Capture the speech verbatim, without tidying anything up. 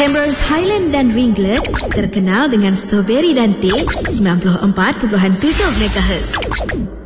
Camrose Highland dan Ringlet terkenal dengan strawberry dan teh sembilan puluh empat perpuluhan tujuh megahertz.